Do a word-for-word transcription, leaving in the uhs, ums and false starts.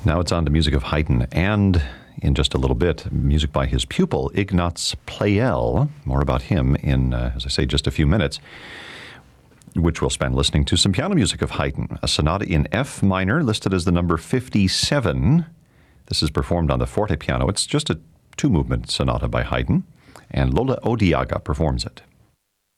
Now it's on to music of Haydn, and in just a little bit, music by his pupil, Ignaz Pleyel. More about him in, uh, as I say, just a few minutes, which we'll spend listening to some piano music of Haydn, a sonata in F minor, listed as the number fifty-seven. This is performed on the forte piano. It's just a two-movement sonata by Haydn, and Lola Odiaga performs it.